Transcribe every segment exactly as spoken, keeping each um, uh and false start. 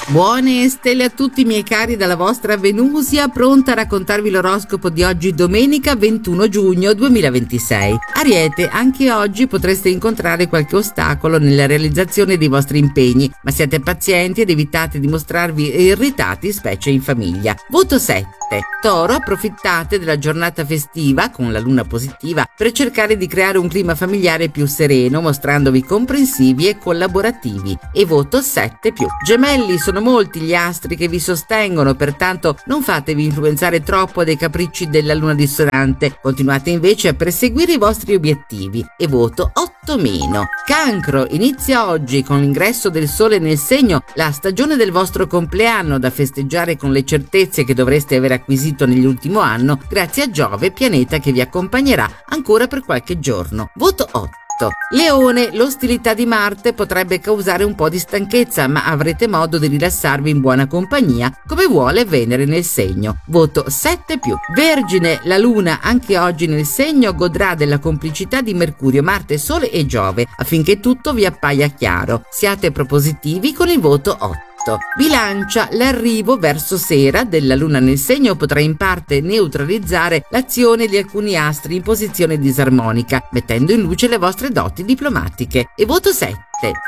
Buone stelle a tutti miei cari dalla vostra Venusia, pronta a raccontarvi l'oroscopo di oggi domenica ventuno giugno duemilaventisei. Ariete, anche oggi potreste incontrare qualche ostacolo nella realizzazione dei vostri impegni, ma siate pazienti ed evitate di mostrarvi irritati, specie in famiglia. Voto sette. Toro, approfittate della giornata festiva con la luna positiva per cercare di creare un clima familiare più sereno, mostrandovi comprensivi e collaborativi. E voto sette più. Gemelli, sono molti gli astri che vi sostengono, pertanto non fatevi influenzare troppo dai capricci della luna dissonante, continuate invece a perseguire i vostri obiettivi. E voto otto meno. Cancro, inizia oggi con l'ingresso del sole nel segno la stagione del vostro compleanno, da festeggiare con le certezze che dovreste aver acquisito nell'ultimo anno grazie a Giove, pianeta che vi accompagnerà ancora per qualche giorno. Voto otto. Leone, l'ostilità di Marte potrebbe causare un po' di stanchezza, ma avrete modo di rilassarvi in buona compagnia, come vuole Venere nel segno. Voto sette più. Vergine, la luna anche oggi nel segno godrà della complicità di Mercurio, Marte, Sole e Giove, affinché tutto vi appaia chiaro. Siate propositivi con il voto otto. Bilancia, l'arrivo verso sera della luna nel segno potrà in parte neutralizzare l'azione di alcuni astri in posizione disarmonica, mettendo in luce le vostre doti diplomatiche. E voto sette.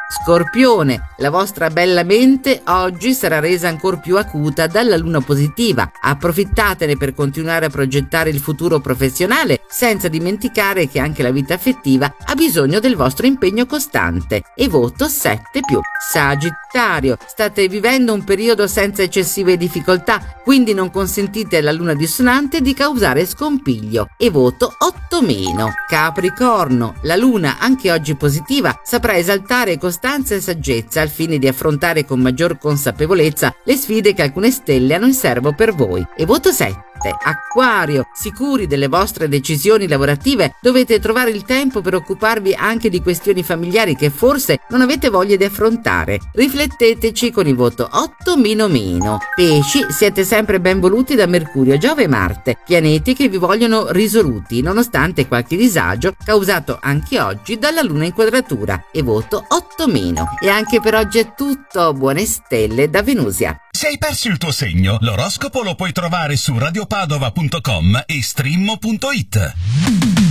Scorpione, la vostra bella mente oggi sarà resa ancora più acuta dalla luna positiva. Approfittatene per continuare a progettare il futuro professionale, senza dimenticare che anche la vita affettiva ha bisogno del vostro impegno costante. E voto sette più. Sagittario, state vivendo un periodo senza eccessive difficoltà, quindi non consentite alla luna dissonante di causare scompiglio. E voto otto meno. Capricorno, la luna anche oggi positiva saprà esaltare costanza e saggezza al fine di affrontare con maggior consapevolezza le sfide che alcune stelle hanno in serbo per voi. E voto sette. Acquario, sicuri delle vostre decisioni lavorative, dovete trovare il tempo per occuparvi anche di questioni familiari che forse non avete voglia di affrontare. Rifletteteci con il voto otto meno meno. Pesci, siete sempre ben voluti da Mercurio, Giove e Marte, pianeti che vi vogliono risoluti nonostante qualche disagio causato anche oggi dalla luna in quadratura. E voto otto meno. E anche per oggi è tutto. Buone stelle da Venusia. Se hai perso il tuo segno, l'oroscopo lo puoi trovare su radiopadova punto com e streammo punto it.